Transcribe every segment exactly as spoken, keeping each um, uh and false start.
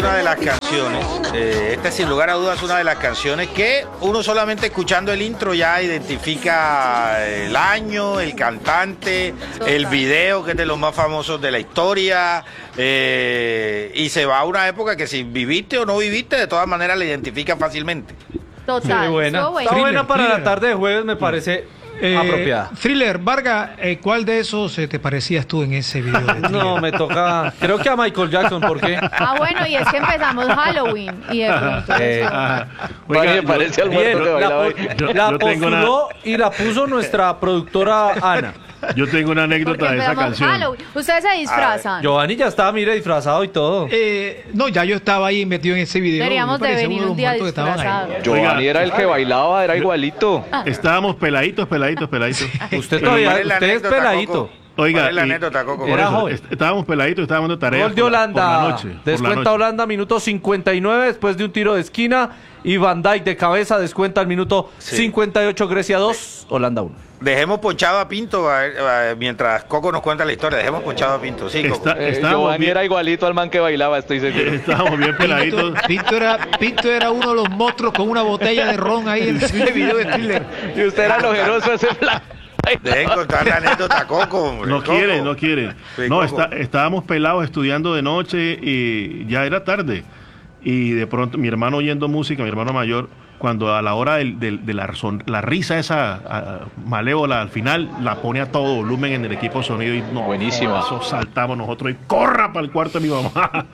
una de las canciones, eh, esta sin lugar a dudas es una de las canciones que uno solamente escuchando el intro ya identifica el año, el cantante, el video que es de los más famosos de la historia, eh, y se va a una época que si viviste o no viviste, de todas maneras la identifican fácilmente. Total. Muy buena. Está buena para la tarde de jueves, me parece eh, apropiada. Thriller, Varga, eh, ¿cuál de esos eh, te parecías tú en ese video? De no, me toca, creo que a Michael Jackson, ¿por qué? Ah, bueno, y es que empezamos Halloween y de pronto eh, ah, oiga, me parece al muerto que la, bailaba. yo, la yo postuló una... y la puso nuestra productora Ana. Yo tengo una anécdota de esa canción. Halloween. Ustedes se disfrazan. Giovanni ya estaba, mire, disfrazado y todo. Eh, no, ya yo estaba ahí metido en ese video. Deberíamos de venir un día disfrazado. Giovanni era el que bailaba, era igualito. Estábamos peladitos, peladitos, peladitos. Usted todavía, usted es peladito. Oiga, la anécdota, Coco? Era joven. Estábamos peladitos, estábamos dando tareas. Gol de Holanda. Por la noche. Descuenta Holanda, minuto cincuenta y nueve, después de un tiro de esquina. Y Van Dijk de cabeza descuenta al minuto sí. cincuenta y ocho, Grecia dos, Holanda uno. Dejemos ponchado a Pinto a, a, mientras Coco nos cuenta la historia. Dejemos ponchado a Pinto. Sí, Coco. Está, eh, Giovanni bien. Era igualito al man que bailaba, estoy seguro. Estábamos bien peladitos. Pinto, Pinto, era, Pinto era uno de los monstruos con una botella de ron ahí en ese video de Thriller. Y usted era el ojeroso ese plan. Dejen contar la anécdota, Coco, hombre. No Coco. quiere, no quiere. Sí, no, está, estábamos pelados estudiando de noche y ya era tarde. Y de pronto mi hermano oyendo música, mi hermano mayor, cuando a la hora de, de, de la, son, la risa esa a, malévola al final, la pone a todo volumen en el equipo de sonido y no, buenísima. Eso saltamos nosotros y corra para el cuarto de mi mamá.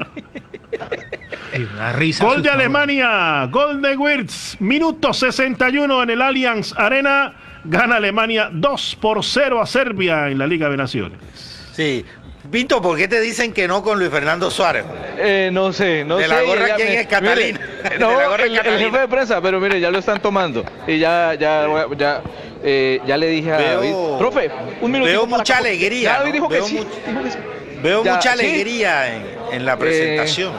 Una risa. Gol de Alemania, gol de Wirtz, minuto sesenta y uno en el Allianz Arena, gana Alemania dos por cero a Serbia en la Liga de Naciones. Sí. Pinto, ¿por qué te dicen que no con Luis Fernando Suárez? Eh, no sé, no ¿De sé. la gorra quién me, es Catalina? Mire, no, de la gorra el, el jefe de prensa, pero mire, ya lo están tomando. Y ya, ya, ya, eh, ya le dije a veo, David, profe, un minuto. Veo mucha para alegría. Ya David dijo, veo que sí, mu dijo que sí. Veo ya, mucha ¿sí? alegría en, en la presentación.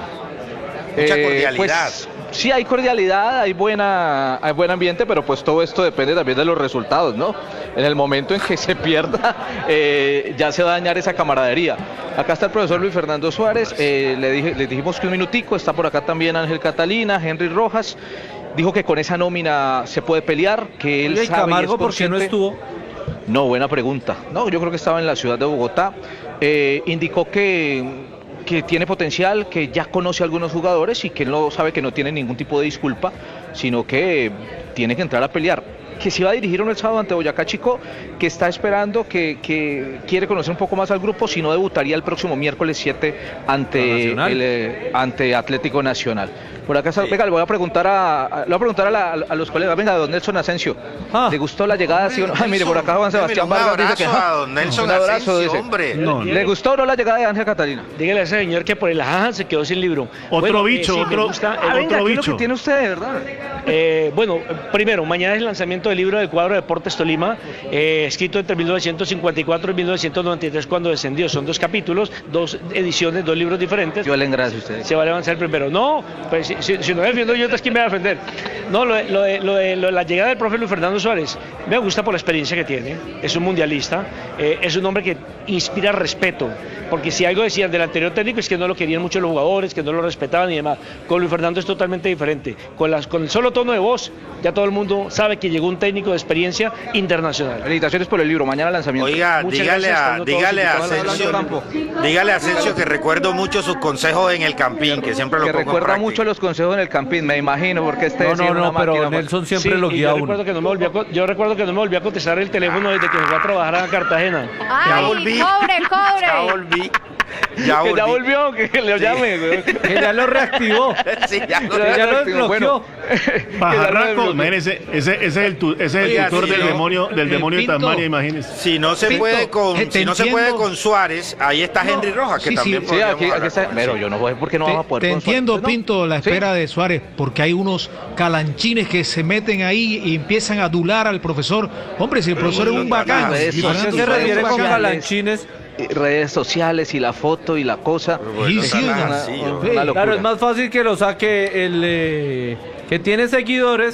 Eh, mucha cordialidad. Pues, sí, hay cordialidad, hay buena, hay buen ambiente, pero pues todo esto depende también de los resultados, ¿no? En el momento en que se pierda, eh, ya se va a dañar esa camaradería. Acá está el profesor Luis Fernando Suárez, eh, le, dije, le dijimos que un minutico, está por acá también Ángel Catalina, Henry Rojas, dijo que con esa nómina se puede pelear, que él Oye, sabe Camargo, y es ¿por qué no estuvo? No, buena pregunta. No, yo creo que estaba en la ciudad de Bogotá. Eh, indicó que... que tiene potencial, que ya conoce a algunos jugadores y que él no sabe que no tiene ningún tipo de disculpa, sino que tiene que entrar a pelear. Que se va a dirigir el sábado ante Boyacá Chico, que está esperando, que, que quiere conocer un poco más al grupo, si no debutaría el próximo miércoles siete ante, el, eh, ante Atlético Nacional. Por acá está, sí. Venga, le voy a preguntar a, a, le voy a, preguntar a, la, a los colegas, venga, don Nelson Asensio, ah. ¿le gustó la llegada? ¿Sí o no? Ay, mire, por acá Juan Sebastián Vargas dice que a don Nelson un abrazo, Asensio, dice. hombre. No, ¿le gustó o no la llegada de Ángel Catalina? Dígale a ese señor que por el ajá se quedó sin libro. Otro bueno, bicho, eh, sí, otro, gusta, ah, venga, otro ¿qué bicho. es lo que tiene usted, verdad? Eh, bueno, primero, mañana es el lanzamiento del libro del cuadro de Deportes Tolima, eh, escrito entre mil novecientos cincuenta y cuatro y mil novecientos noventa y tres cuando descendió. Son dos capítulos, dos ediciones, dos libros diferentes. Yo le engracio a usted. Se va a avanzar primero. No, pues si, si, si no me defiendo yo, entonces ¿quién me va a defender? No, lo, lo, lo, lo, lo, la llegada del profe Luis Fernando Suárez me gusta por la experiencia que tiene. Es un mundialista, eh, es un hombre que inspira respeto, porque si algo decían del anterior técnico es que no lo querían mucho los jugadores, que no lo respetaban y demás. Con Luis Fernando es totalmente diferente. Con, las, con el solo tono de voz, ya todo el mundo sabe que llegó un técnico de experiencia internacional. Felicitaciones por el libro, mañana lanzamiento. Oiga, Muchas dígale gracias, a, dígale a Asensio, dígale a Asensio que recuerdo mucho sus consejos en el Campín, que siempre lo que pongo recuerda en mucho los consejos en el Campín, me imagino, porque este no, es no, no, una pero máquina, Nelson siempre sí, lo guía yo uno. Recuerdo que no me volví a, yo recuerdo que no me volví a contestar el teléfono desde que se fue a trabajar a Cartagena. ¡Ay, Ya volví. cobre, cobre! Ya volví. Ya que volví. ya volvió, que le llame, güey. Que ya lo reactivó. Sí, ya lo Que ya lo desbloqueó. Bueno, Pajarraco, imagínese, ese, ese es el, tu, ese es el Oiga, tutor sí, del ¿no? demonio, del El demonio de Pinto. Tasmania, imagínese. Si no se Pinto, puede con, eh, te si no se entiendo. puede con Suárez, ahí está Henry Rojas, que Sí, sí. también sí, podríamos aquí, aquí hablar está, con él. pero yo no voy, ¿por qué no Te, vamos a poder te con Suárez? entiendo, ¿No? Pinto, la Sí. espera de Suárez, porque hay unos calanchines que se meten ahí y empiezan a adular al profesor. Hombre, si el profesor es un bacán. redes y ¿A qué Fernando se Suárez es refiere un con bacán. calanchines? Redes sociales y la foto y la cosa. Bueno, Sí, sí, está una- así, una hombre. locura. Claro, es más fácil que lo saque el eh, que tiene seguidores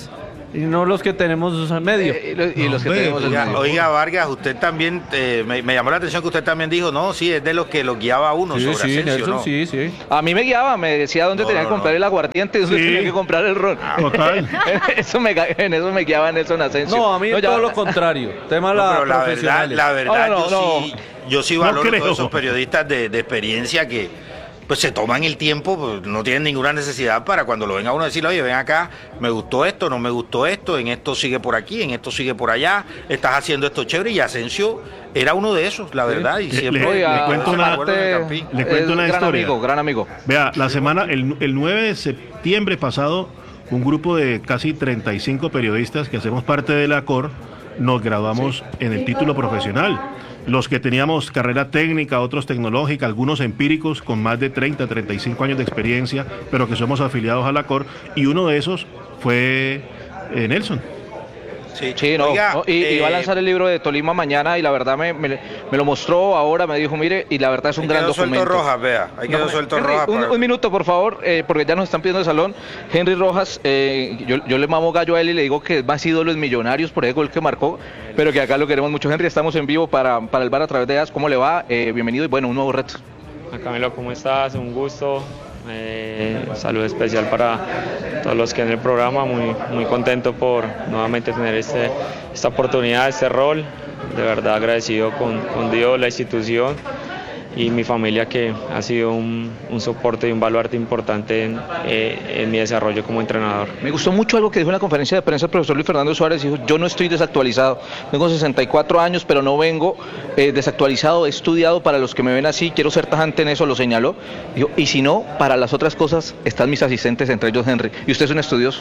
y no los que tenemos medio. Eh, y los, y los que Hombre, tenemos el Oiga, medio. oiga, Vargas, usted también, eh, me, me llamó la atención que usted también dijo, no, sí, es de los que lo guiaba a uno Sí, sobre sí, Asensio, Nelson, ¿no? sí, sí. A mí me guiaba, me decía dónde No, tenía no, que comprar no. el aguardiente, dónde Sí. tenía que comprar el ron. Total. eso me, ga- en eso me guiaba Nelson Asensio. No, a mí No, ya- todo lo contrario. Tema No, la pero la verdad, profesionales. la verdad, No, no, yo sí, yo sí No valoro creo. todos esos periodistas de, de experiencia que pues se toman el tiempo, pues, no tienen ninguna necesidad para cuando lo venga uno a decirle, oye, ven acá, me gustó esto, no me gustó esto, en esto sigue por aquí, en esto sigue por allá, estás haciendo esto chévere, y Asensio era uno de esos, la verdad, y Le- siempre le- Oiga, le cuento me una- acuerdo de Campín. Le cuento es una gran historia. amigo, gran amigo. Vea, la semana, el, el nueve de septiembre pasado, un grupo de casi treinta y cinco periodistas que hacemos parte de la C O R, nos graduamos en el título profesional. Los que teníamos carrera técnica, otros tecnológica, algunos empíricos con más de treinta, treinta y cinco años de experiencia, pero que somos afiliados a la C O R, y uno de esos fue eh, Nelson. Sí, Sí, no, Oiga, no, y, y va a eh, lanzar el libro de Tolima mañana y la verdad me, me, me lo mostró ahora, me dijo, mire, y la verdad es un ahí gran quedó suelto documento. Rojas, vea, ahí quedó No, suelto Henry, Rojas. un, para- un minuto, por favor, eh, porque ya nos están pidiendo el salón. Henry Rojas, eh, yo, yo le mamo gallo a él y le digo que es más ídolo en Millonarios por ese gol que marcó, pero que acá lo queremos mucho. Henry, estamos en vivo para, para el bar a través de A S. ¿Cómo le va? Eh, bienvenido y bueno, un nuevo reto. Camilo, ¿cómo estás? Un gusto. Eh, un saludo especial para todos los que en el programa. Muy, muy contento por nuevamente tener este, esta oportunidad, este rol. De verdad agradecido con, con Dios, la institución y mi familia, que ha sido un, un soporte y un baluarte importante en, eh, en mi desarrollo como entrenador. Me gustó mucho algo que dijo en la conferencia de prensa el profesor Luis Fernando Suárez. Dijo, yo no estoy desactualizado, tengo sesenta y cuatro años, pero no vengo eh, desactualizado, he estudiado. Para los que me ven así, quiero ser tajante en eso, lo señaló. Dijo, y si no, para las otras cosas están mis asistentes, entre ellos Henry. ¿Y usted es un estudioso?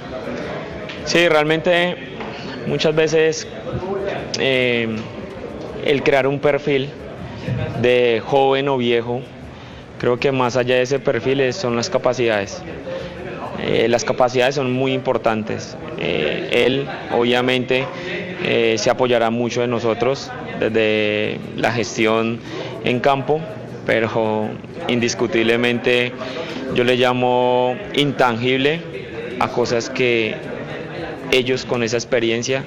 Sí, realmente muchas veces eh, el crear un perfil de joven o viejo, creo que más allá de ese perfil es- son las capacidades. Eh, las capacidades son muy importantes. Eh, él obviamente eh, se apoyará mucho de nosotros desde la gestión en campo, pero indiscutiblemente yo le llamo intangible a cosas que ellos con esa experiencia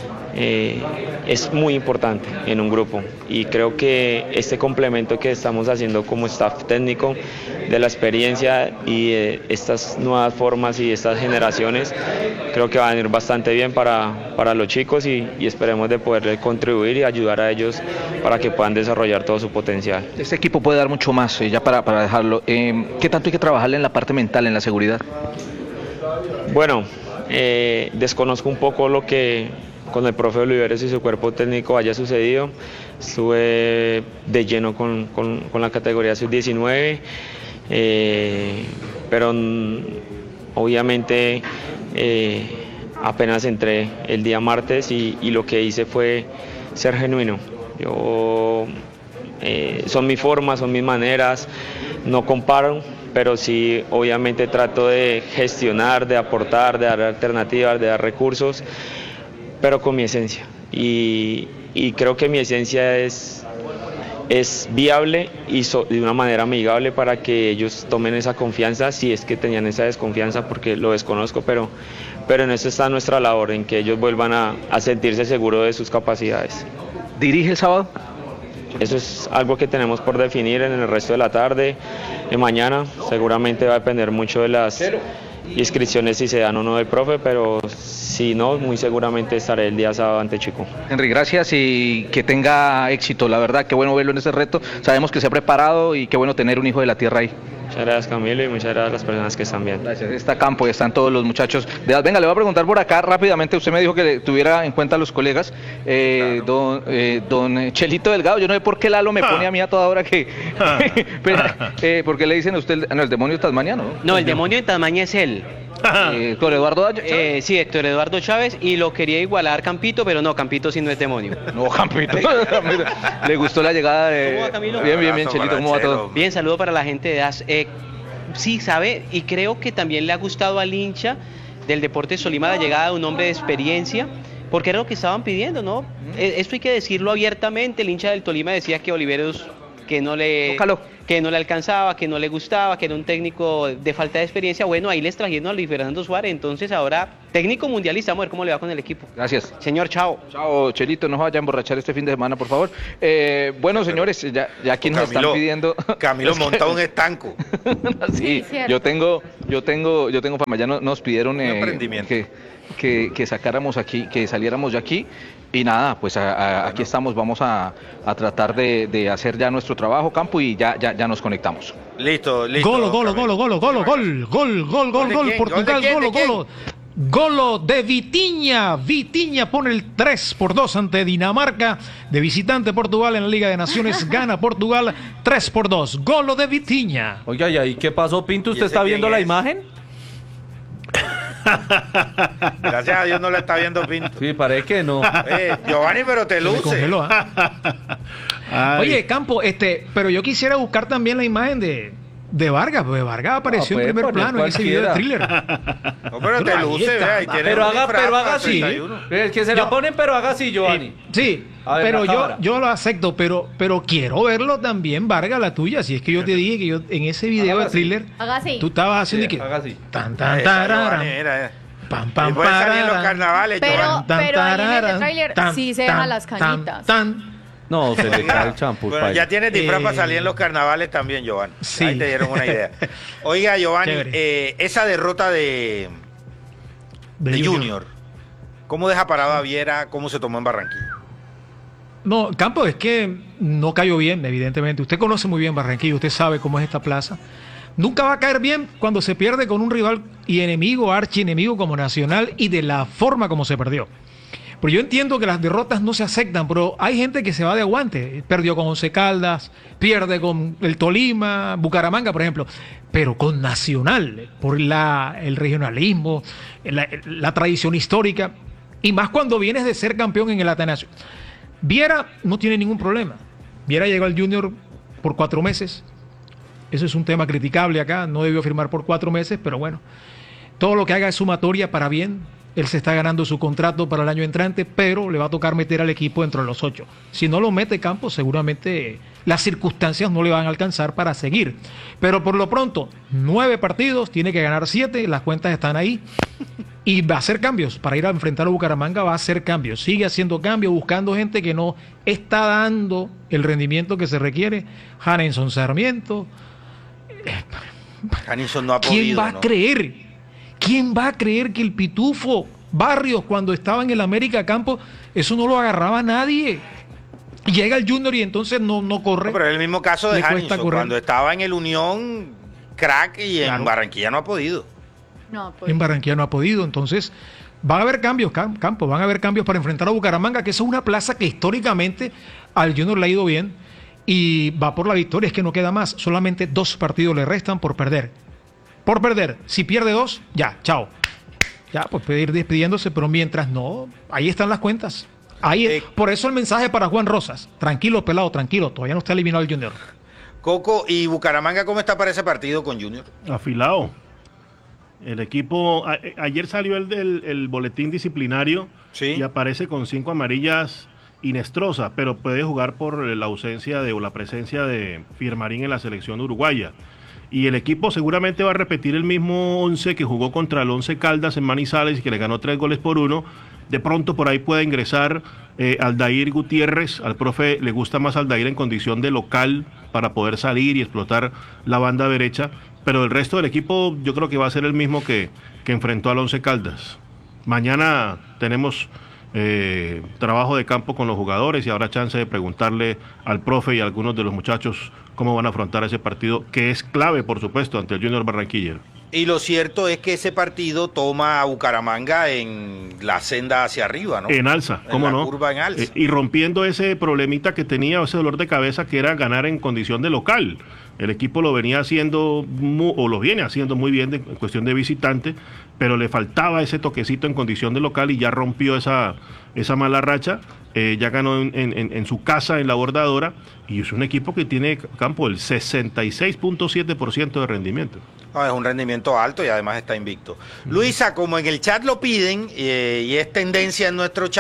eh, es muy importante en un grupo, y creo que este complemento que estamos haciendo como staff técnico de la experiencia y de estas nuevas formas y estas generaciones, creo que va a venir bastante bien para, para los chicos, y, y esperemos de poder contribuir y ayudar a ellos para que puedan desarrollar todo su potencial. Este equipo puede dar mucho más, eh, ya para, para dejarlo. Eh, ¿Qué tanto hay que trabajarle en la parte mental, en la seguridad? Bueno, eh, desconozco un poco lo que con el profe Oliveros y su cuerpo técnico haya sucedido. Estuve de lleno con, con, con la categoría sub diecinueve, eh, pero mm, obviamente eh, apenas entré el día martes, y, y lo que hice fue ser genuino. Yo, eh, son mis formas, son mis maneras, no comparo, pero sí obviamente trato de gestionar, de aportar, de dar alternativas, de dar recursos, pero con mi esencia, y, y creo que mi esencia es, es viable y so, de una manera amigable, para que ellos tomen esa confianza, si es que tenían esa desconfianza, porque lo desconozco, pero, pero en eso está nuestra labor, en que ellos vuelvan a, a sentirse seguros de sus capacidades. ¿Dirige el sábado? Eso es algo que tenemos por definir en el resto de la tarde, de mañana. Seguramente va a depender mucho de las inscripciones, si se dan o no del profe, pero si no, muy seguramente estaré el día sábado ante Chico. Henry, gracias y que tenga éxito. La verdad, qué bueno verlo en ese reto. Sabemos que se ha preparado y qué bueno tener un hijo de la tierra ahí. Muchas gracias, Camilo, y muchas gracias a las personas que están viendo. Gracias. Está Campo y están todos los muchachos de edad. Venga, le voy a preguntar por acá rápidamente. Usted me dijo que tuviera en cuenta a los colegas. Eh, don, eh, don Chelito Delgado, yo no sé por qué Lalo me pone a mí a toda hora que... Pero, eh, ¿por qué le dicen a usted el, no, el demonio tasmaniano? ¿no? No, el demonio de Tasmania es él. Eh, Héctor Eduardo Chávez. Eh, sí, Héctor Eduardo Chávez, y lo quería igualar Campito, pero no, Campito sí no es demonio. No, Campito. Le gustó la llegada de... ¿Cómo va, Camilo? Bien, bien, bien, Abrazo Chelito, para ¿cómo va Chelo. todo? Bien, saludo para la gente de D A S. Eh, sí, sabe, y creo que también le ha gustado al hincha del Deportes Tolima la llegada de un hombre de experiencia, porque era lo que estaban pidiendo, ¿no? Eh, Esto hay que decirlo abiertamente. El hincha del Tolima decía que Oliveros, que no le Tócalo. que no le alcanzaba, que no le gustaba, que era un técnico de falta de experiencia. Bueno, ahí les trajeron a Luis Fernando Suárez, entonces ahora técnico mundialista. Vamos a ver cómo le va con el equipo. Gracias. Señor, chao. Chao, Chelito, no se vaya a emborrachar este fin de semana, por favor. Eh, bueno, señores, ya, ya aquí nos Camilo, están pidiendo... Camilo monta un estanco. Sí, Sí, yo tengo, yo tengo, yo tengo fama. Ya no- nos pidieron eh, emprendimiento. que, que, que sacáramos aquí, que saliéramos de aquí. Y nada, pues a- a- aquí estamos, vamos a, a tratar de, de hacer ya nuestro trabajo, Campo, y ya, ya, ya nos conectamos. Listo, listo. Golo, golo, Camilo. golo, golo, golo, gol, gol, gol, gol, de gol, quién? Portugal, ¿Gol de quién? golo, ¿De quién? golo. Golo de Vitinha. Vitinha pone el tres por dos ante Dinamarca. De visitante Portugal en la Liga de Naciones gana Portugal tres por dos. Golo de Vitinha. Oiga, ¿y ahí qué pasó, Pinto? ¿Y ¿Usted ese está quién viendo la es? imagen? Gracias a Dios no la está viendo Pinto. Sí, parece que no. Eh, Giovanni, pero te Se me luce. congeló, ¿ah? Ay, Oye, Campo, este, pero yo quisiera buscar también la imagen de, de Vargas, porque Vargas apareció No, en puede primer poner plano en ese video de cualquiera. thriller. No, pero te Ahí luce, está. vea. Y tiene Pero un haga, disfraz pero para haga así. treinta y uno. El que se la ponen, pero haga así, Giovanni. Sí, A ver, pero la yo, cámara. yo lo acepto, pero, pero quiero verlo también, Vargas, la tuya. Si es que yo te dije que yo en ese video Haga de así. thriller, Haga así. tú estabas haciendo Sí, y que haga así. tan tan Esa, tararan, Giovanni, mira, eh. pam Y pam puede salir en los pararan, carnavales, Pero, Giovanni. tan, pero ahí en ese tararan, tráiler tan, sí se tan, dejan las tan, cañitas. tan. No, se le cae el champú. Bueno, ya tienes disfraz Eh, para salir en los carnavales también, Giovanni. sí. Ahí te dieron una idea. Oiga, Giovanni, Chévere. eh, esa derrota de, De de Junior. Junior, ¿cómo deja parado a Viera? ¿Cómo se tomó en Barranquilla? No, Campo, es que no cayó bien, evidentemente. Usted conoce muy bien Barranquilla, usted sabe cómo es esta plaza. Nunca va a caer bien cuando se pierde con un rival y enemigo, archienemigo como Nacional y de la forma como se perdió. Pero yo entiendo que las derrotas no se aceptan, pero hay gente que se va de aguante. Perdió con Once Caldas, pierde con el Tolima, Bucaramanga, por ejemplo. Pero con Nacional, por la, el regionalismo, la, la tradición histórica, y más cuando vienes de ser campeón en el Atanasio. Viera no tiene ningún problema. Viera llegó al Junior por cuatro meses. Eso es un tema criticable acá. No debió firmar por cuatro meses, pero bueno. Todo lo que haga es sumatoria para bien. Él se está ganando su contrato para el año entrante, pero le va a tocar meter al equipo entre los ocho. Si no lo mete Campos, seguramente las circunstancias no le van a alcanzar para seguir. Pero por lo pronto, nueve partidos, tiene que ganar siete, las cuentas están ahí. Y va a hacer cambios. Para ir a enfrentar a Bucaramanga va a hacer cambios. Sigue haciendo cambios, buscando gente que no está dando el rendimiento que se requiere. Hanenson Sarmiento. Hanison no ha ¿Quién podido, va a ¿no? creer? ¿Quién va a creer que el Pitufo Barrios, cuando estaba en el América Campo, eso no lo agarraba nadie? Llega el Junior y entonces no, no corre. No, pero es el mismo caso de Le cuesta Hanison. correr. Cuando estaba en el Unión, crack, y en Claro. Barranquilla no ha podido. No, pues. En Barranquilla no ha podido, entonces van a haber cambios, Cam- Campo, van a haber cambios para enfrentar a Bucaramanga, que esa es una plaza que históricamente al Junior le ha ido bien y va por la victoria, es que no queda más, solamente dos partidos le restan por perder. Por perder, si pierde dos, ya, chao. Ya, pues puede ir despidiéndose, pero mientras no, ahí están las cuentas. Ahí, Eh, por eso el mensaje para Juan Rosas, tranquilo pelado, tranquilo, todavía no está eliminado el Junior. Coco, ¿y Bucaramanga cómo está para ese partido con Junior? afilado. El equipo, a- ayer salió el, del el boletín disciplinario Sí. y aparece con cinco amarillas Inestrosa, pero puede jugar por la ausencia de o la presencia de Firmarín en la selección uruguaya. Y el equipo seguramente va a repetir el mismo once que jugó contra el Once Caldas en Manizales y que le ganó tres goles por uno. De pronto por ahí puede ingresar eh, Aldair Gutiérrez. Al profe le gusta más Aldair en condición de local para poder salir y explotar la banda derecha. Pero el resto del equipo yo creo que va a ser el mismo que, que enfrentó al Once Caldas. Mañana tenemos eh, trabajo de campo con los jugadores y habrá chance de preguntarle al profe y a algunos de los muchachos cómo van a afrontar ese partido, que es clave, por supuesto, ante el Junior Barranquilla. Y lo cierto es que ese partido toma a Bucaramanga en la senda hacia arriba, ¿no? En alza, En ¿cómo la no? curva en alza. Eh, y rompiendo ese problemita que tenía, ese dolor de cabeza que era ganar en condición de local. El equipo lo venía haciendo, mu- o lo viene haciendo muy bien de, en cuestión de visitante, pero le faltaba ese toquecito en condición de local y ya rompió esa, esa mala racha. Eh, ya ganó en, en- en su casa en la Bordadora y es un equipo que tiene campo el sesenta y seis punto siete por ciento de rendimiento. No, es un rendimiento alto y además está invicto. Luisa, como en el chat lo piden, eh, y es tendencia en nuestro chat,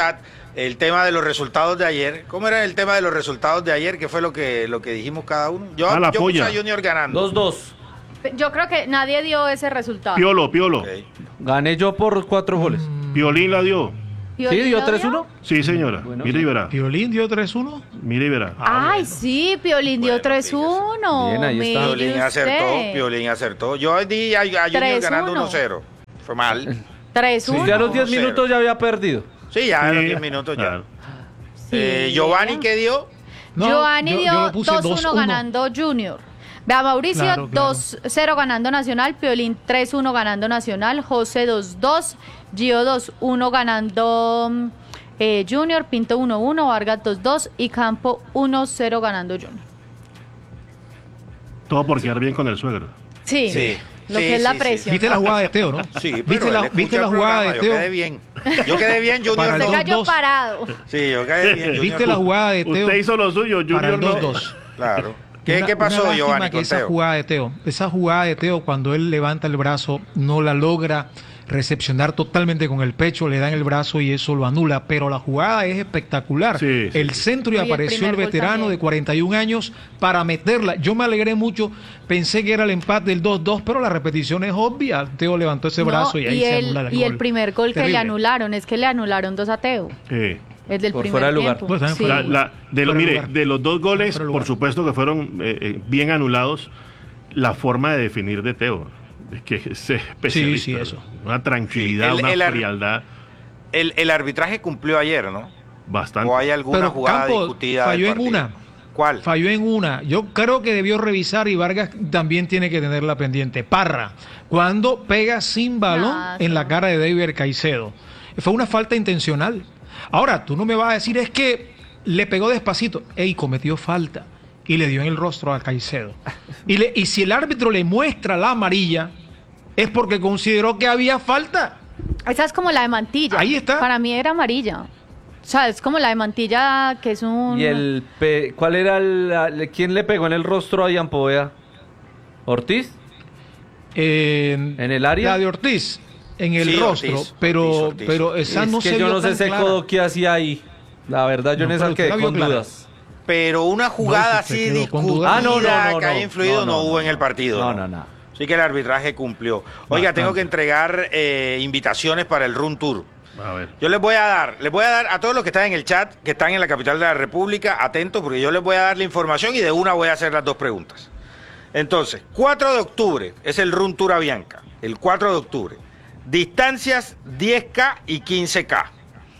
el tema de los resultados de ayer. ¿Cómo era el tema de los resultados de ayer? ¿Qué fue lo que, lo que dijimos cada uno? Yo, Ah, la yo puse polla. a Junior ganando. dos dos. Yo creo que nadie dio ese resultado. Piolo, Piolo. Ok. Gané yo por cuatro goles. Piolín la dio. ¿Sí? ¿Dio tres uno? Sí, señora. Bueno, Mire y sí. verá. Piolín dio tres uno. Mire y verá. Ay, sí, Piolín dio Bueno, tres uno. Bien, ahí está. Piolín acertó, Piolín acertó. Yo di a, a Junior tres ganando uno. uno cero. Fue mal. tres uno. Ya a los diez cero. minutos ya había perdido. Sí, ya en los Sí, diez minutos ya. claro. Eh, Giovanni, ¿qué dio? No, Giovanni yo- yo dio lo puse dos uno dos uno. ganando Junior. Vea, Mauricio Claro, claro. dos cero ganando Nacional, Piolín tres uno ganando Nacional, José dos dos, Gio dos uno ganando mm, eh, Junior, Pinto uno uno, Vargas dos dos y Campo uno cero ganando Junior. Todo por quedar bien con el suegro. Sí, Sí, lo sí, que es la sí, presión. ¿Viste la jugada de Teo, no? Sí, pero ¿Viste él la, escucha ¿viste el la jugada programa, de Yo Teo? quedé bien. Yo quedé bien, Junior. Para el Se no. dos cayó dos. parado. Sí, yo quedé bien. Junior. ¿Viste la jugada de Teo? Usted hizo lo suyo, Para Junior el no. dos dos. Claro. ¿Qué, Una- ¿qué pasó, una lástima Giovanni, que con esa Teo? jugada de Teo, esa jugada de Teo, cuando él levanta el brazo, no la logra recepcionar totalmente con el pecho, le dan el brazo y eso lo anula, pero la jugada es espectacular. Sí, sí, el sí. centro y Oye, el apareció el primer gol veterano también. de cuarenta y un años para meterla. Yo me alegré mucho, pensé que era el empate del dos dos, pero la repetición es obvia. Teo levantó ese No, brazo y ahí y se el, anula el y gol. el primer gol que Terrible. le anularon es que le anularon dos a Teo. Sí. Es del Por primer fuera de lugar. tiempo. Pues también Sí. fuera La- la- de, lo, Fuera de mire, lugar. de los dos goles, Fuera de por lugar. supuesto que fueron eh, eh, bien anulados, la forma de definir de Teo, es que es especialista. Sí, sí, eso. Una tranquilidad, Sí, el- una el ar- frialdad El, el arbitraje cumplió ayer, ¿no? bastante. ¿O hay alguna Pero jugada Campos discutida del falló en partido? una. ¿Cuál? Falló en una. Yo creo que debió revisar y Vargas también tiene que tenerla pendiente. Parra, cuando pega sin balón Ah, en sí. la cara de David Caicedo. Fue una falta intencional. Ahora, tú no me vas a decir es que le pegó despacito. Ey, cometió falta. Y le dio en el rostro a Caicedo. Y, le, y si el árbitro le muestra la amarilla, es porque consideró que había falta. Esa es como la de Mantilla. Ahí está. Para mí era amarilla. O sea, es como la de Mantilla, que es un... ¿Y el pe- cuál era el, la- quién le pegó en el rostro a Ian Poveda? ¿Ortiz? Eh, ¿En el área? La de Ortiz, en el Sí, rostro. Ortiz, pero, Ortiz, Ortiz. pero esa es no que se yo vio no sé tan ese clara. codo que hacía ahí. La verdad, yo No, en esa pero usted quedé la vio con clara. dudas. Pero una jugada No, si usted así quedó con discutida dudas. Ah, no, no, no, que haya no. influido no, No, no, hubo en no. el partido. No, no, no. Así que el arbitraje cumplió. Oiga, Bastante. tengo que entregar eh, invitaciones para el Run Tour. A ver. Yo les voy a dar, les voy a dar a todos los que están en el chat, que están en la capital de la República, atentos, porque yo les voy a dar la información y de una voy a hacer las dos preguntas. Entonces, cuatro de octubre es el Run Tour Avianca, el cuatro de octubre. Distancias diez K y quince K.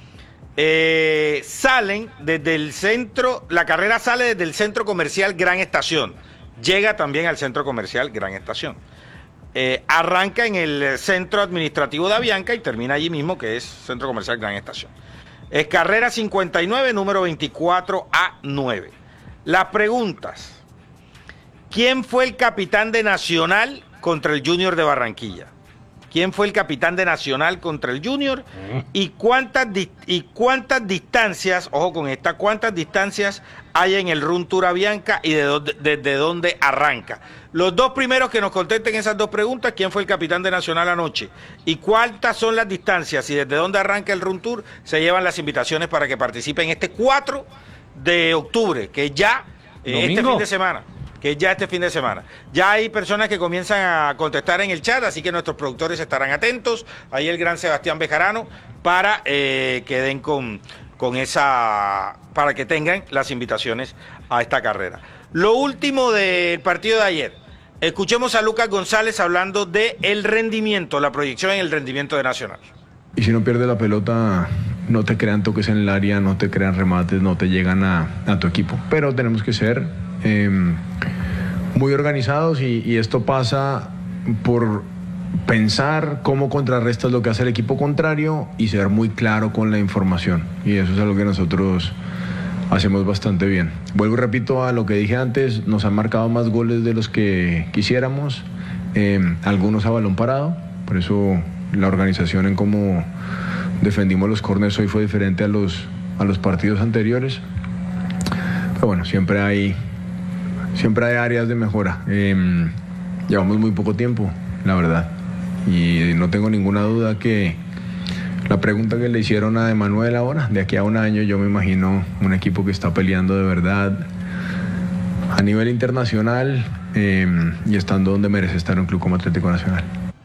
Eh, salen desde el centro, la carrera sale desde el centro comercial Gran Estación, llega también al centro comercial Gran Estación. Eh, arranca en el centro administrativo de Avianca y termina allí mismo, que es Centro Comercial Gran Estación. Es carrera cincuenta y nueve, número veinticuatro A nueve. Las preguntas. ¿Quién fue el capitán de Nacional contra el Junior de Barranquilla? ¿Quién fue el capitán de Nacional contra el Junior? ¿Y cuántas, di- y cuántas distancias, ojo con esta, cuántas distancias hay en el Run Tour Avianca y de dónde, desde dónde arranca? Los dos primeros que nos contesten esas dos preguntas, ¿quién fue el capitán de Nacional anoche? ¿Y cuántas son las distancias y desde dónde arranca el Run Tour? Se llevan las invitaciones para que participen este cuatro de octubre, que ya eh, este Domingo. fin de semana. que es ya este fin de semana. Ya hay personas que comienzan a contestar en el chat, así que nuestros productores estarán atentos. Ahí el gran Sebastián Bejarano para eh, que den con, con esa, para que tengan las invitaciones a esta carrera. Lo último del partido de ayer. Escuchemos a Lucas González hablando de el rendimiento, la proyección en el rendimiento de Nacional. Y si no pierdes la pelota, no te crean toques en el área, no te crean remates, no te llegan a, a tu equipo. Pero tenemos que ser eh, muy organizados y, y esto pasa por pensar cómo contrarrestas lo que hace el equipo contrario y ser muy claro con la información. Y eso es algo que nosotros hacemos bastante bien. Vuelvo y repito a lo que dije antes, nos han marcado más goles de los que quisiéramos, eh, algunos a balón parado, por eso la organización en cómo defendimos los córneres hoy fue diferente a los, a los partidos anteriores. Pero bueno, siempre hay, siempre hay áreas de mejora. Eh, llevamos muy poco tiempo, la verdad. Y no tengo ninguna duda que, La pregunta que le hicieron a Emanuel ahora, de aquí a un año yo me imagino un equipo que está peleando de verdad a nivel internacional eh, y estando donde merece estar un club como Atlético Nacional.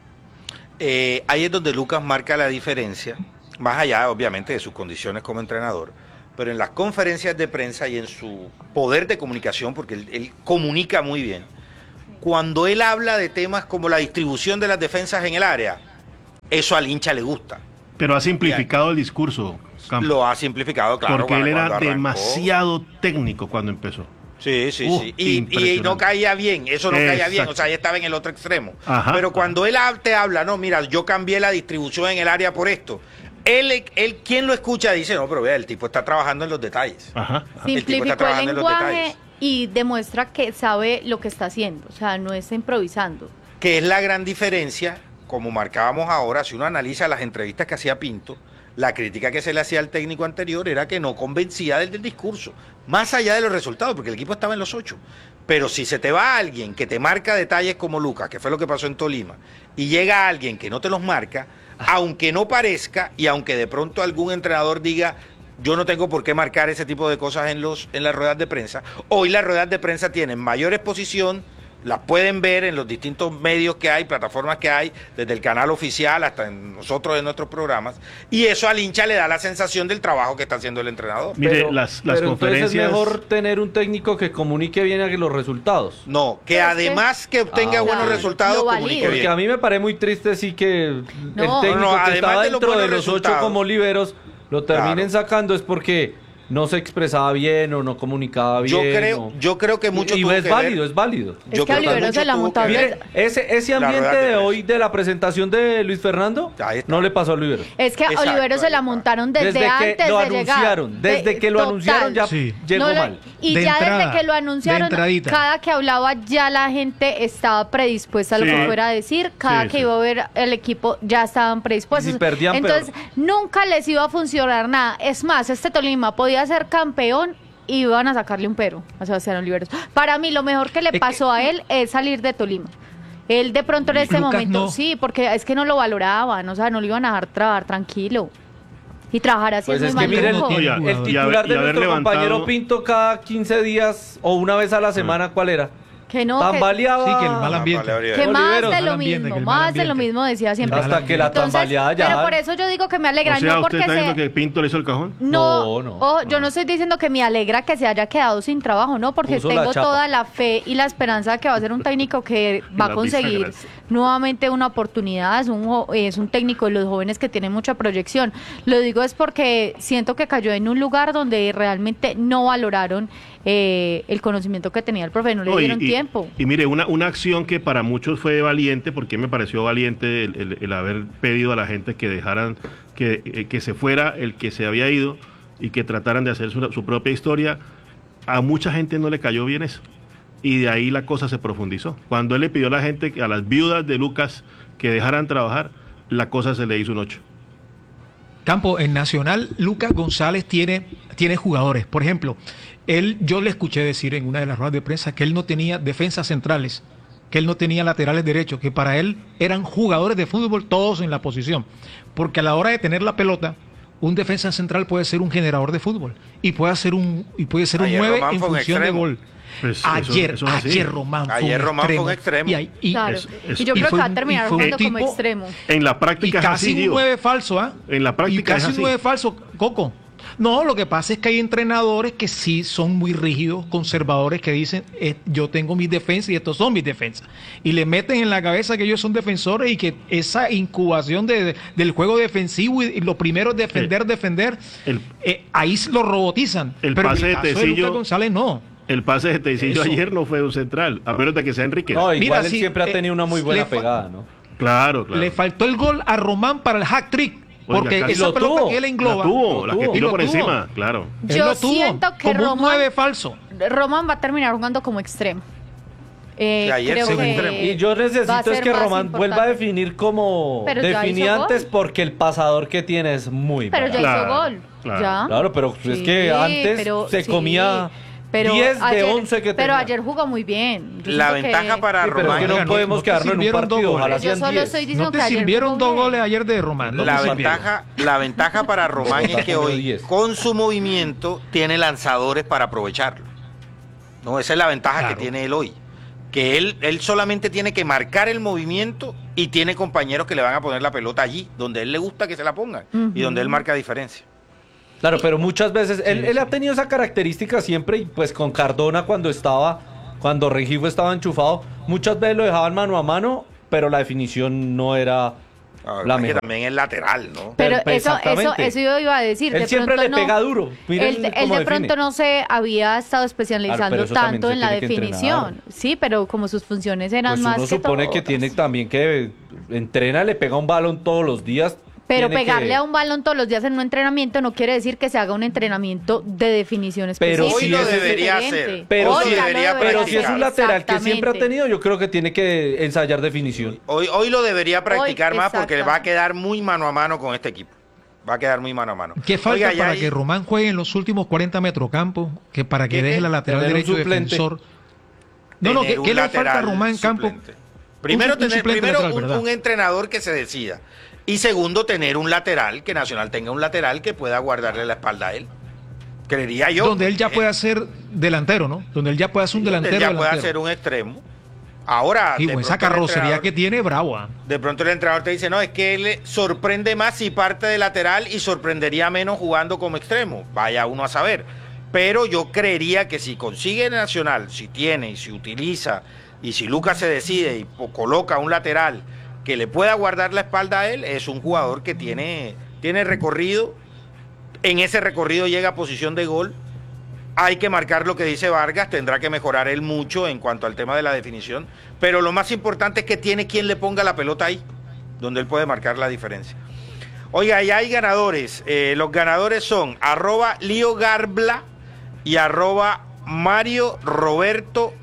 Eh, ahí es donde Lucas marca la diferencia, más allá obviamente de sus condiciones como entrenador, pero en las conferencias de prensa y en su poder de comunicación, porque él, él comunica muy bien, cuando él habla de temas como la distribución de las defensas en el área, eso al hincha le gusta. Pero ha simplificado el discurso, Campos. Lo ha simplificado, claro. Porque él era arrancó. demasiado técnico cuando empezó. Sí, sí, Uh, sí. Y, y no caía bien, eso no caía bien, o sea, ya estaba en el otro extremo. Ajá. Pero cuando él hab- te habla, no, mira, yo cambié la distribución en el área por esto. Él, él quien lo escucha dice, no, pero vea, el tipo está trabajando en los detalles. Ajá. El tipo está Simplificó el trabajando en los lenguaje detalles. y demuestra que sabe lo que está haciendo, o sea, no está improvisando. Que es la gran diferencia, como marcábamos ahora, si uno analiza las entrevistas que hacía Pinto, la crítica que se le hacía al técnico anterior era que no convencía del, del discurso, más allá de los resultados, porque el equipo estaba en los ocho. Pero si se te va alguien que te marca detalles como Lucas, que fue lo que pasó en Tolima, y llega alguien que no te los marca, aunque no parezca y aunque de pronto algún entrenador diga, yo no tengo por qué marcar ese tipo de cosas en, los, en las ruedas de prensa, hoy las ruedas de prensa tienen mayor exposición, las pueden ver en los distintos medios que hay, plataformas que hay, desde el canal oficial hasta en nosotros en nuestros programas, y eso al hincha le da la sensación del trabajo que está haciendo el entrenador. Mire, Pero- las, las pero entonces conferencias... es mejor tener un técnico que comunique bien a los resultados. No, que Pero es además que obtenga Ah, buenos claro, resultados, lo comunique valida. Porque bien. a mí me parece muy triste sí que No. el técnico No, no, que además estaba de los dentro de buenos los ocho resultados. como liberos lo terminen Claro. sacando es porque no se expresaba bien o no comunicaba bien. Yo creo, o- yo creo que mucho y, y tuvo es que válido, ver- es válido. Es Yo que a creo que Olivero mucho se la tuvo montó que bien. ver- Mire, ese, ese La ambiente rueda de de prensa. hoy de la presentación de Luis Fernando Ahí está. no le pasó a Olivero. Es que a Exacto, Olivero se ahí la está. montaron desde, Desde que antes lo de llegar. anunciaron, De- desde que lo total. anunciaron ya Sí. llegó No le- mal. Y De ya entrada, desde que lo de anunciaron, entradita. cada que hablaba ya la gente estaba predispuesta a lo Sí. que fuera a decir, cada Sí, que sí. iba a ver el equipo ya estaban predispuestos. Y si perdían, Entonces, peor. nunca les iba a funcionar nada. Es más, este Tolima podía ser campeón y iban a sacarle un pero a Sebastián Oliveros. Para mí, lo mejor que le Es pasó a él es salir de Tolima. Él de pronto en este Lucas momento, no. sí, porque es que no lo valoraban, o sea, no lo iban a dejar trabajar tranquilo. Y trabajar así Pues es es muy que miren, maluco. no tiene ya- el jugador. y titular haber- y de haber nuestro levantado- compañero Pinto cada quince días o una vez a la semana, ¿cuál era? Que no, que- Tambaleaba. Sí, que el mal ambiente. Vale, Que más Oliveros, de mal lo ambiente, mismo, que el mal más de lo ambiente. mismo decía siempre. Hasta que la Entonces, tambaleada ya. Pero por eso yo digo que me alegra, O sea, no ¿usted porque está se... diciendo que Pinto le hizo el cajón? No, No, no, ojo, yo no. no estoy diciendo que me alegra que se haya quedado sin trabajo, no, porque Puso la tengo chapa. toda la fe y la esperanza de que va a ser un técnico que va a La conseguir bisagra. nuevamente una oportunidad, es un, jo- es un técnico de los jóvenes que tiene mucha proyección. Lo digo es porque siento que cayó en un lugar donde realmente no valoraron eh, el conocimiento que tenía el profe, no le No, y- dieron y, tiempo. Y mire, una, una acción que para muchos fue valiente, porque me pareció valiente el, el- el haber pedido a la gente que dejaran, que, eh, que se fuera el que se había ido y que trataran de hacer su, su propia historia. A mucha gente no le cayó bien eso. Y de ahí la cosa se profundizó. Cuando él le pidió a la gente, a las viudas de Lucas, que dejaran trabajar, la cosa se le hizo un ocho. Campo, en Nacional, Lucas González tiene, tiene jugadores. Por ejemplo, él, yo le escuché decir en una de las ruedas de prensa que él no tenía defensas centrales, que él no tenía laterales derechos, que para él eran jugadores de fútbol todos en la posición. Porque a la hora de tener la pelota, un defensa central puede ser un generador de fútbol y puede ser un, y puede ser un Ayer nueve Román en fue un función de extremo. gol. Pues eso- ayer, eso es así. ayer Román fue Ayer un Román fue extremo. un extremo. Y, ahí- y- Claro. es- es- y yo y creo que fue va a un- terminar y fue un jugando como tipo- extremo. En la y práctica es casi así, un Gio. nueve falso, ¿ah? En la práctica Y casi es un así. nueve falso, Coco. No, lo que pasa es que hay entrenadores que sí son muy rígidos, conservadores, que dicen, eh, yo tengo mis defensas y estos son mis defensas. Y le meten en la cabeza que ellos son defensores y que esa incubación de, del juego defensivo y, y lo primero es defender, Sí. defender, El- eh, ahí lo robotizan. El Pero en pase de caso Tecillo- Lucas González no. El pase de Tecillo Eso. ayer no fue un central, a menos de que sea Enrique. No, igual Mira, él sí, siempre ha eh, tenido una muy buena le fa- pegada, ¿no? Claro, claro. Le faltó el gol a Román para el hack trick. Oiga, Porque casi esa lo pelota tuvo. que él La engloba. tuvo, la que tuvo. tiró Y por lo tuvo. encima, claro. él Yo lo tuvo siento que como un Román- nueve falso. Román va a terminar jugando como extremo. Eh, Sí, ayer creo fue que extremo. Y yo va a necesito es ser que más Román vuelva a importante. definir como Pero ya definía hizo antes gol. porque el pasador que tiene es muy Pero ya barato. Claro, hizo gol. claro. Ya. Claro, pero es que Sí, antes pero se sí. comía Pero diez de ayer, once que Pero tenía. ayer jugó muy bien. Yo La siento ventaja que- para Sí, pero Román. es que no podemos no te quedarnos en un sirvieron dos partido, goles. ojalá Yo sean solo diez. estoy diciendo No te que ayer sirvieron jugó dos bien. goles ayer de Román. No La te sirvieron. ventaja, la ventaja para Román Bogotá es que comió hoy, diez. con su movimiento, tiene lanzadores para aprovecharlo. No, esa es la ventaja Claro. que tiene él hoy. Que él, él solamente tiene que marcar el movimiento y tiene compañeros que le van a poner la pelota allí, donde a él le gusta que se la pongan y Ujú. donde él marca diferencia. Claro, pero muchas veces él, él ha tenido esa característica siempre y pues con Cardona cuando estaba, cuando Rengifo estaba enchufado, muchas veces lo dejaban mano a mano, pero la definición no era la Es que mejor. también es lateral, ¿no? Pero Pero, eso, eso, exactamente. eso yo iba a decir. Él de siempre pronto le no- pega duro. Miren Él, él cómo de define. pronto no se había estado Claro, especializando pero eso también tanto se en la tiene que definición. entrenar. Sí, pero como sus funciones eran Pues más uno que supone todo que otras. tiene también que entrena, le pega un balón todos los días. Pero tiene pegarle que- a un balón todos los días en un entrenamiento no quiere decir que se haga un entrenamiento de definición Pero específica. hoy lo es debería diferente. hacer. Pero Hoy si, ya lo debería debería pero si es hacer. un lateral que siempre ha Exactamente. tenido, yo creo que tiene que ensayar definición. Hoy, hoy lo debería practicar Hoy, más porque le va a exactamente. quedar muy mano a mano con este equipo. Va a quedar muy mano a mano. ¿Qué falta Oiga, ya para hay- que Román juegue en los últimos cuarenta metros campo? Que para que ¿Qué, deje qué? la lateral Tener un derecho suplente. defensor. No, no, tener ¿qué, un qué le falta a lateral Román campo? suplente? Primero, Un- un tener, suplente primero lateral, un, ¿verdad? un entrenador que se decida. Y segundo, tener un lateral, que Nacional tenga un lateral que pueda guardarle la espalda a él. Creería yo. Donde él ya Eh, pueda ser delantero, ¿no? Donde él ya pueda ser un donde delantero. él ya pueda delantero. ser un extremo. Ahora, Y de con esa pronto el carrocería entrenador- que tiene, bravo. ¿ah? De pronto el entrenador te dice, no, es que él sorprende más si parte de lateral y sorprendería menos jugando como extremo. Vaya uno a saber. Pero yo creería que si consigue Nacional, si tiene y si utiliza, y si Lucas se decide y po- coloca un lateral que le pueda guardar la espalda a él, es un jugador que tiene, tiene recorrido. En ese recorrido llega a posición de gol. Hay que marcar lo que dice Vargas, tendrá que mejorar él mucho en cuanto al tema de la definición, pero lo más importante es que tiene quien le ponga la pelota ahí, donde él puede marcar la diferencia. Oiga, ya hay ganadores, eh, los ganadores son arroba Lío Garbla y arroba Mario Roberto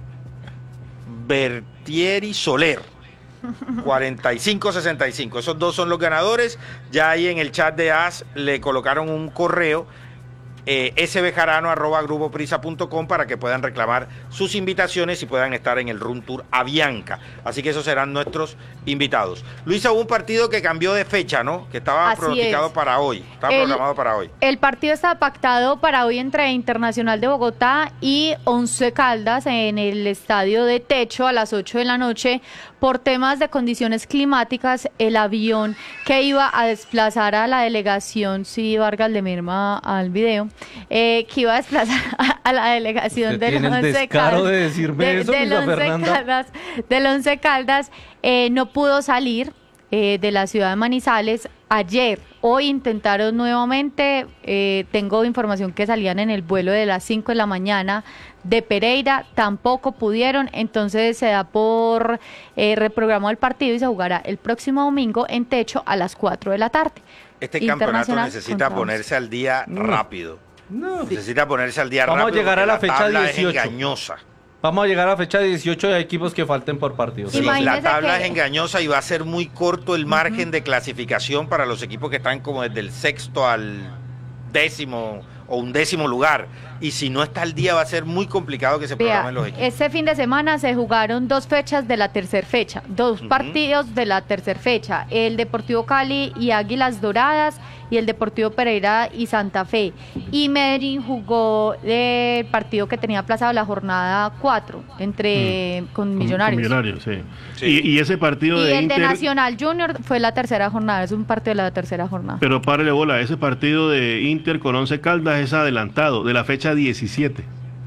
Bertieri Soler. cuarenta y cinco sesenta y cinco, esos dos son los ganadores. Ya ahí en el chat de A S le colocaron un correo, eh, sbjarano arroba grupoprisa punto com, para que puedan reclamar sus invitaciones y puedan estar en el Run Tour Avianca. Así que esos serán nuestros invitados. Luisa, hubo un partido que cambió de fecha, ¿no? Que estaba Así pronosticado es. para hoy, estaba El- programado para hoy. El partido está pactado para hoy entre Internacional de Bogotá y Once Caldas en el estadio de Techo a las ocho de la noche. Por temas de condiciones climáticas, el avión que iba a desplazar a la delegación, si Vargas le merma al video, eh, que iba a desplazar a, a la delegación Usted del tiene el Once descaro Caldas, de decirme eso, del Luisa Once Fernanda. Caldas, del Once Caldas, eh, no pudo salir eh, de la ciudad de Manizales ayer. Hoy intentaron nuevamente, eh, tengo información que salían en el vuelo de las cinco de la mañana de Pereira, tampoco pudieron, entonces se da por eh, reprogramado el partido y se jugará el próximo domingo en Techo a las cuatro de la tarde. Este campeonato Internacional necesita contra ponerse al día rápido. No. Necesita ponerse al día Vamos a rápido. llegar a porque la fecha tabla dieciocho. Es engañosa. Vamos a llegar a la fecha dieciocho y hay equipos que falten por partido. Sí. Sí, la Imagínese tabla que- es engañosa y va a ser muy corto el margen de clasificación para los equipos que están como desde el sexto al décimo o undécimo lugar. Y si no está al día va a ser muy complicado que se Vea, programen los equipos. este fin de semana se jugaron dos fechas de la tercera fecha, dos Ujú. partidos de la tercera fecha, el Deportivo Cali y Águilas Doradas y el Deportivo Pereira y Santa Fe. Y Medellín jugó el partido que tenía aplazado la jornada cuatro entre con Con- Millonarios. con Millonarios, sí. Sí. Y, y ese partido Y de el Inter. de Nacional Junior fue la tercera jornada, es un partido de la tercera jornada. Pero párele bola, ese partido de Inter con Once Caldas es adelantado, de la fecha diecisiete.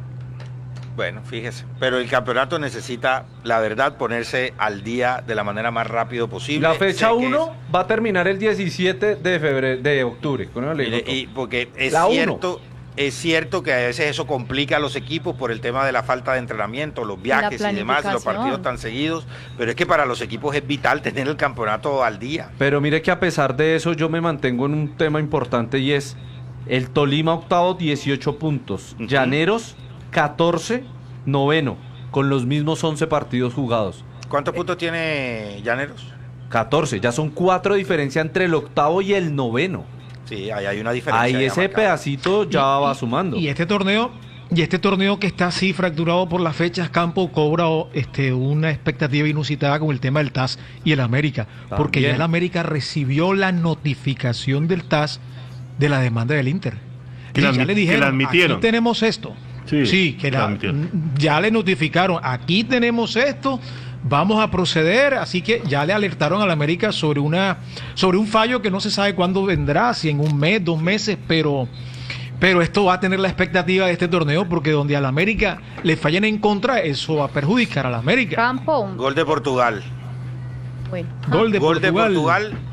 Bueno, fíjese. Pero el campeonato necesita, la verdad, ponerse al día de la manera más rápido posible. La fecha Sé que uno va a terminar el diecisiete de febrero, de octubre. Con eso le es- digo mire, todo. y porque es La uno. cierto, es cierto que a veces eso complica a los equipos por el tema de la falta de entrenamiento, los viajes y demás, los planificación. partidos tan seguidos. Pero es que para los equipos es vital tener el campeonato al día. Pero mire que a pesar de eso yo me mantengo en un tema importante y es el Tolima octavo dieciocho puntos, Ujú. Llaneros catorce, noveno, con los mismos once partidos jugados. ¿Cuántos puntos tiene Llaneros? catorce, ya son cuatro diferencia entre el octavo y el noveno. Sí, ahí hay una diferencia. Ahí ya ese marcada. pedacito ya Y- va y- sumando. Y este torneo Y este torneo que está así fracturado por las fechas, Campo cobra este, una expectativa inusitada con el tema del T A S y el América, También. porque ya el América recibió la notificación del T A S de la demanda del Inter. Que Y la ya admi- le que dijeron, la admitieron. aquí tenemos esto. Sí, Sí, que la la- admitieron. ya le notificaron, aquí tenemos esto, vamos a proceder, así que ya le alertaron al América sobre una sobre un fallo que no se sabe cuándo vendrá, si en un mes, dos meses, pero pero esto va a tener la expectativa de este torneo, porque donde al América le fallen en contra, eso va a perjudicar al América. Campo. Gol de Portugal. Bueno. Gol de Gol de Portugal. Portugal